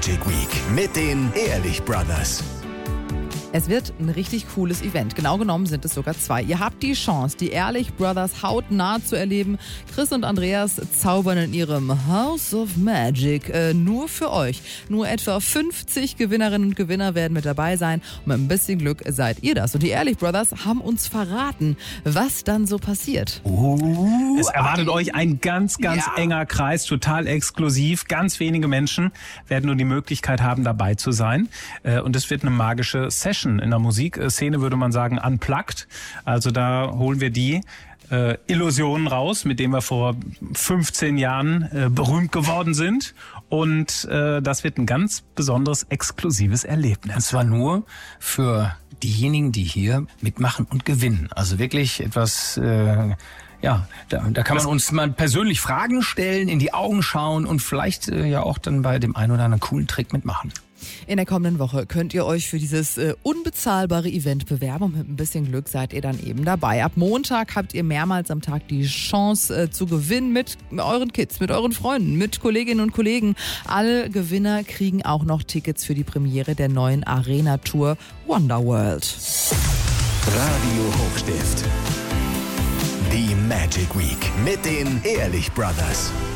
Magic Week mit den Ehrlich Brothers. Es wird ein richtig cooles Event. Genau genommen sind es sogar 2. Ihr habt die Chance, die Ehrlich Brothers hautnah zu erleben. Chris und Andreas zaubern in ihrem House of Magic nur für euch. Nur etwa 50 Gewinnerinnen und Gewinner werden mit dabei sein. Und mit ein bisschen Glück seid ihr das. Und die Ehrlich Brothers haben uns verraten, was dann so passiert. Es erwartet euch ein ganz enger Kreis, total exklusiv. Ganz wenige Menschen werden nur die Möglichkeit haben, dabei zu sein. Und es wird eine magische Session. In der Musikszene würde man sagen unplugged. Also da holen wir die Illusionen raus, mit denen wir vor 15 Jahren berühmt geworden sind. Und das wird ein ganz besonderes, exklusives Erlebnis. Und zwar nur für diejenigen, die hier mitmachen und gewinnen. Also wirklich etwas... Da kann man uns mal persönlich Fragen stellen, in die Augen schauen und vielleicht ja auch dann bei dem einen oder anderen coolen Trick mitmachen. In der kommenden Woche könnt ihr euch für dieses unbezahlbare Event bewerben und mit ein bisschen Glück seid ihr dann eben dabei. Ab Montag habt ihr mehrmals am Tag die Chance zu gewinnen mit euren Kids, mit euren Freunden, mit Kolleginnen und Kollegen. Alle Gewinner kriegen auch noch Tickets für die Premiere der neuen Arena-Tour Wonderworld. Radio Hochstift. Die Magic Week mit den Ehrlich Brothers.